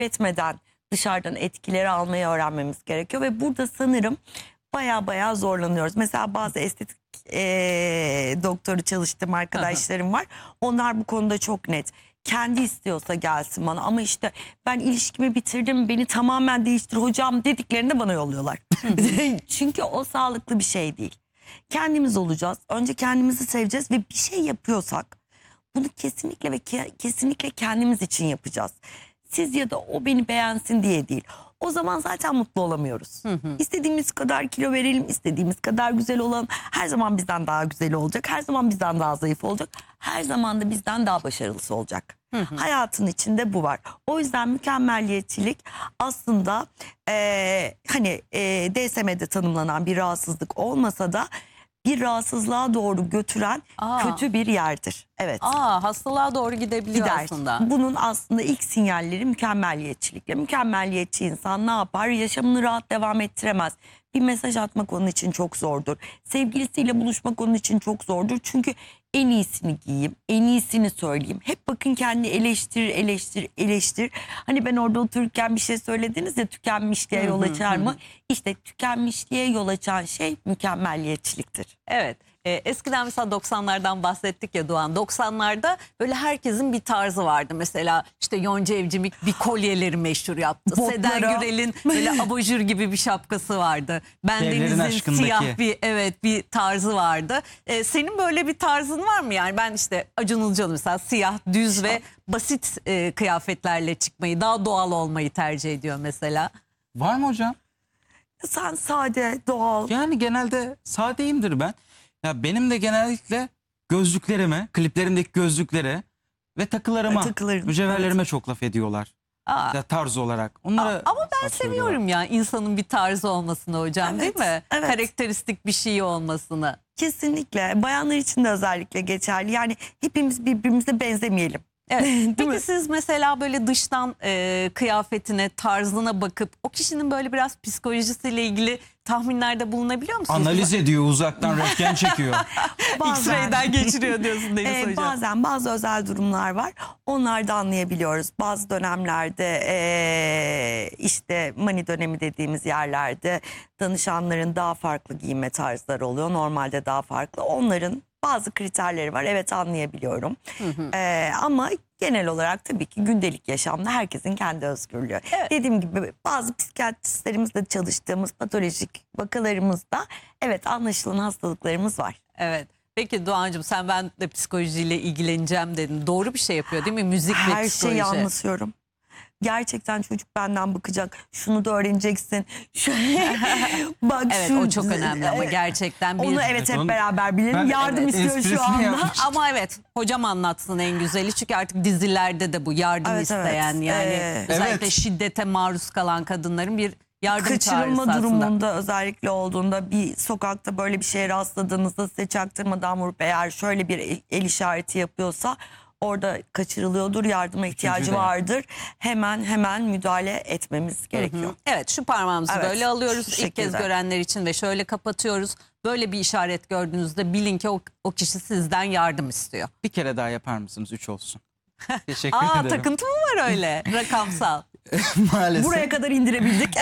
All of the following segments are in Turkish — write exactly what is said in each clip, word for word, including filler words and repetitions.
keşfetmeden dışarıdan etkileri almayı öğrenmemiz gerekiyor. Ve burada sanırım baya baya zorlanıyoruz. Mesela bazı estetik e, doktoru çalıştığım arkadaşlarım var. Onlar bu konuda çok net. Kendi istiyorsa gelsin bana, ama işte ben ilişkimi bitirdim, beni tamamen değiştir hocam dediklerinde bana yolluyorlar. Çünkü o sağlıklı bir şey değil. Kendimiz olacağız. Önce kendimizi seveceğiz ve bir şey yapıyorsak bunu kesinlikle ve ke kesinlikle kendimiz için yapacağız. Siz ya da o beni beğensin diye değil. O zaman zaten mutlu olamıyoruz. Hı hı. İstediğimiz kadar kilo verelim, istediğimiz kadar güzel olalım. Her zaman bizden daha güzel olacak. Her zaman bizden daha zayıf olacak. Her zaman da bizden daha başarılısı olacak. Hı hı. Hayatın içinde bu var. O yüzden mükemmelliyetçilik aslında e, hani e, D S M'de tanımlanan bir rahatsızlık olmasa da bir rahatsızlığa doğru götüren Aa. kötü bir yerdir. Evet. Aa, hastalığa doğru gidebiliyor Gider. aslında. Bunun aslında ilk sinyalleri mükemmelliyetçilikle. Mükemmelliyetçi insan ne yapar? Yaşamını rahat devam ettiremez. Bir mesaj atmak onun için çok zordur. Sevgilisiyle buluşmak onun için çok zordur. Çünkü en iyisini giyeyim, en iyisini söyleyeyim. Hep bakın kendini eleştir, eleştir, eleştir. Hani ben orada otururken bir şey söylediniz ya, tükenmişliğe yol açar mı? İşte tükenmişliğe yol açan şey mükemmelliyetçiliktir. Evet. Ee, eskiden mesela doksanlardan bahsettik ya Doğan. doksanlarda böyle herkesin bir tarzı vardı. Mesela işte Yonca Evcimik bir kolyeleri meşhur yaptı. Botlara. Seden Gürel'in böyle abajur gibi bir şapkası vardı. Bendeniz'in siyah bir evet bir tarzı vardı. Ee, senin böyle bir tarzın var mı yani? Ben işte Acun Ilıcalı mesela siyah, düz ve basit e, kıyafetlerle çıkmayı, daha doğal olmayı tercih ediyor mesela. Var mı hocam? Sen sade, doğal. Yani genelde sadeyimdir ben. Ya benim de genellikle gözlüklerime, kliplerimdeki gözlüklere ve takılarıma, Takılarım, mücevherlerime evet. çok laf ediyorlar. Aa. Ya tarz olarak. Onları ama ben seviyorum ya insanın bir tarzı olmasını hocam, evet, değil mi? Evet. Karakteristik bir şey olmasını. Kesinlikle. Bayanlar için de özellikle geçerli. Yani hepimiz birbirimize benzemeyelim. Evet. Peki siz mesela böyle dıştan e, kıyafetine, tarzına bakıp o kişinin böyle biraz psikolojisiyle ilgili tahminlerde bulunabiliyor musunuz? analiz ediyor, uzaktan röntgen çekiyor. X-ray'den geçiriyor diyorsun Deniz ee, hocam. Bazen bazı özel durumlar var. Onlarda anlayabiliyoruz. Bazı dönemlerde ee, işte mani dönemi dediğimiz yerlerde danışanların daha farklı giyinme tarzları oluyor. Normalde daha farklı. Onların bazı kriterleri var. Evet, anlayabiliyorum. Hı hı. Ee, ama genel olarak tabii ki gündelik yaşamda herkesin kendi özgürlüğü. Evet. Dediğim gibi bazı psikiyatristlerimizle çalıştığımız patolojik vakalarımızda evet anlaşılan hastalıklarımız var. Evet. Peki Doğancığım, sen ben de psikolojiyle ilgileneceğim dedin. Doğru bir şey yapıyor değil mi? Müzik Her ve psikoloji. Her şeyi anlatıyorum. Gerçekten çocuk benden bakacak. Şunu da öğreneceksin. Bak evet şu, o çok önemli ama gerçekten. Bir... Onu evet hep beraber bilelim. Yardım evet, istiyor şu anda. Yapmıştım. Ama evet hocam anlatsın en güzeli. Çünkü artık dizilerde de bu yardım evet, isteyen evet. yani ee, özellikle evet. şiddete maruz kalan kadınların bir yardım kaçırılma durumunda özellikle olduğunda, bir sokakta böyle bir şeye rastladığınızda size çaktırmadan vurup eğer şöyle bir el işareti yapıyorsa orada kaçırılıyordur, yardıma ihtiyacı Üçüncü vardır. Hemen hemen müdahale etmemiz gerekiyor. Hı hı. Evet, şu parmağımızı evet, böyle alıyoruz ilk şekilde. kez görenler için ve şöyle kapatıyoruz. Böyle bir işaret gördüğünüzde bilin ki o, o kişi sizden yardım istiyor. Bir kere daha yapar mısınız? Üç olsun. Teşekkür Aa, ederim. Takıntı mı var öyle rakamsal? Maalesef. Buraya kadar indirebildik.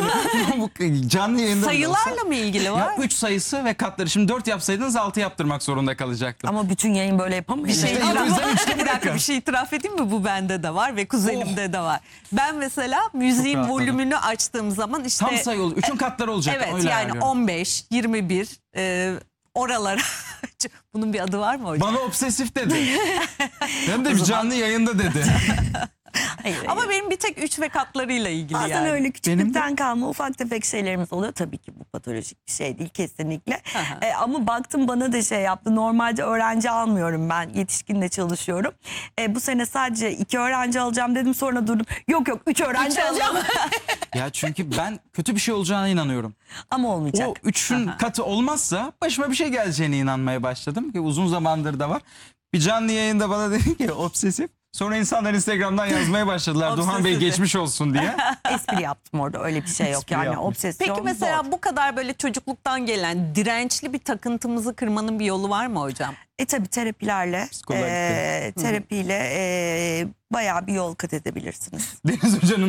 Bu canlı yayında sayılarla mı ilgili var? Ya üç sayısı ve katları. Şimdi dört yapsaydınız altı yaptırmak zorunda kalacaktım. Ama bütün yayın böyle yapamayız. Bir şey, işte bir dakika bir şey itiraf edeyim mi? Bu bende de var ve kuzenimde oh. de var. Ben mesela müziğin volümünü açtığım zaman işte... Tam sayı olur. Üçün katları olacak. Evet öyle yani arıyorum. on beş, yirmi bir e, oralara... Bunun bir adı var mı hocam? Bana obsesif dedi. Hem de bir canlı yayında dedi. Hayır, ama hayır. benim bir tek üç ve katlarıyla ilgili bazen yani. öyle küçüklükten kalma ufak tefek şeylerimiz oluyor. Tabii ki bu patolojik bir şey değil kesinlikle. e, ama baktım bana da şey yaptı. Normalde öğrenci almıyorum ben. Yetişkinle çalışıyorum. E, bu sene sadece iki öğrenci alacağım dedim. Sonra durdum. Yok yok üç öğrenci üç alacağım. Ya çünkü ben kötü bir şey olacağına inanıyorum. Ama olmayacak. O üçün katı olmazsa başıma bir şey geleceğine inanmaya başladım. Ki uzun zamandır da var. Bir canlı yayında bana dedi ki obsesif. Sonra insanlar Instagram'dan yazmaya başladılar. Duhan Bey geçmiş olsun diye. Espri yaptım orada, öyle bir şey yok. Yani yapmış. obsesyon Peki mesela zor. bu kadar böyle çocukluktan gelen dirençli bir takıntımızı kırmanın bir yolu var mı hocam? E tabii terapilerle, e, terapiyle e, bayağı bir yol kat edebilirsiniz. Deniz Hoca'nın